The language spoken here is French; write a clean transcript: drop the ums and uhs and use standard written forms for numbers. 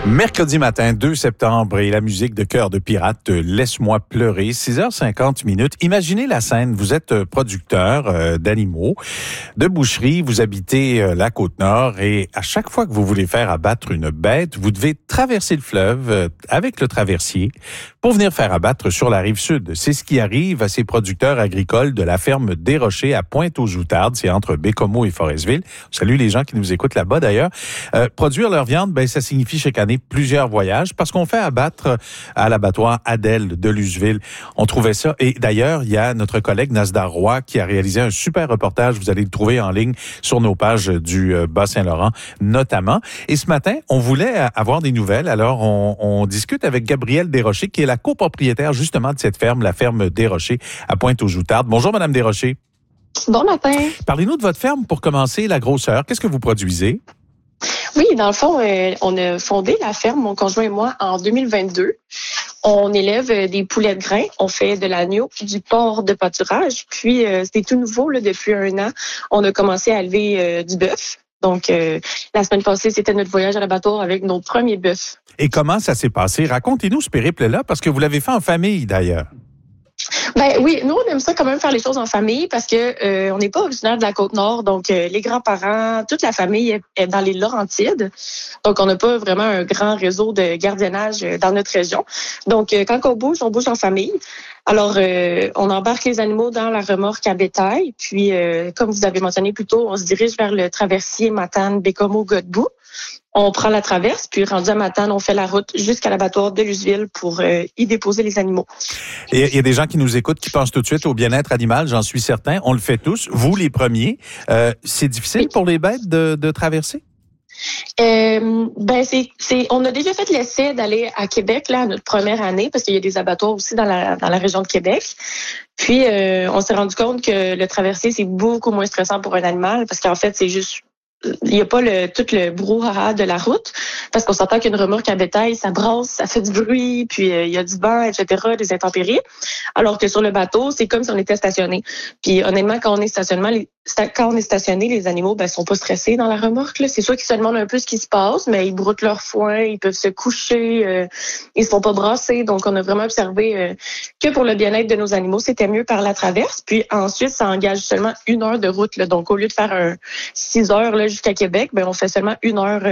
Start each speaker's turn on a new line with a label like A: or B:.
A: Mercredi matin, 2 septembre, et la musique de Cœur de pirate, Laisse-moi pleurer, 6h50. Imaginez la scène, vous êtes producteur d'animaux, de boucherie, vous habitez la Côte-Nord, et à chaque fois que vous voulez faire abattre une bête, vous devez traverser le fleuve avec le traversier pour venir faire abattre sur la rive sud. C'est ce qui arrive à ces producteurs agricoles de la ferme des Rochers à Pointe-aux-Outardes, c'est entre Bécomo et Forestville. Salut les gens qui nous écoutent là-bas d'ailleurs. Produire leur viande, ça signifie chaque année plusieurs voyages parce qu'on fait abattre à l'abattoir Adèle de Luzeville. On trouvait ça. Et d'ailleurs, il y a notre collègue Nasdar Roy qui a réalisé un super reportage. Vous allez le trouver en ligne sur nos pages du Bas-Saint-Laurent notamment. Et ce matin, on voulait avoir des nouvelles. Alors, on discute avec Gabrielle Desrochers qui est la copropriétaire justement de cette ferme, la ferme des Rochers à Pointe-aux-Outardes. Bonjour, Madame Desrochers.
B: Bon matin.
A: Parlez-nous de votre ferme pour commencer, la grosseur. Qu'est-ce que vous produisez?
B: Oui, dans le fond, on a fondé la ferme, mon conjoint et moi, en 2022. On élève des poulets de grains, on fait de l'agneau, du porc de pâturage. Puis, c'était tout nouveau là, depuis 1 an. On a commencé à élever du bœuf. Donc, la semaine passée, c'était notre voyage à l'abattoir avec nos premiers bœufs.
A: Et comment ça s'est passé? Racontez-nous ce périple-là, parce que vous l'avez fait en famille, d'ailleurs.
B: Ben oui, nous on aime ça quand même faire les choses en famille parce que on n'est pas originaire de la Côte-Nord, donc les grands-parents, toute la famille est dans les Laurentides, donc on n'a pas vraiment un grand réseau de gardiennage dans notre région. Donc quand on bouge en famille. Alors on embarque les animaux dans la remorque à bétail, puis comme vous avez mentionné plus tôt, on se dirige vers le traversier Matane, Bécomo, Godbout. On prend la traverse, puis rendu à Matane, on fait la route jusqu'à l'abattoir de Luzeville pour y déposer les animaux.
A: Et il y a des gens qui nous écoutent qui pensent tout de suite au bien-être animal, j'en suis certain. On le fait tous, vous les premiers. C'est difficile pour les bêtes de traverser?
B: On a déjà fait l'essai d'aller à Québec là, à notre première année, parce qu'il y a des abattoirs aussi dans la région de Québec. Puis, on s'est rendu compte que le traversier, c'est beaucoup moins stressant pour un animal, parce qu'en fait, c'est juste... Il n'y a pas tout le brouhaha de la route, parce qu'on s'entend qu'une remorque à bétail, ça brasse, ça fait du bruit, puis il y a du vent, etc., des intempéries. Alors que sur le bateau, c'est comme si on était stationné. Puis honnêtement, quand on est stationné, les animaux sont pas stressés dans la remorque. Là. C'est sûr qu'ils se demandent un peu ce qui se passe, mais ils broutent leur foin, ils peuvent se coucher, ils se font pas brasser. Donc on a vraiment observé que pour le bien-être de nos animaux, c'était mieux par la traverse. Puis ensuite, ça engage seulement 1 heure de route. Là. Donc au lieu de faire 6 heures là, jusqu'à Québec, on fait seulement 1 heure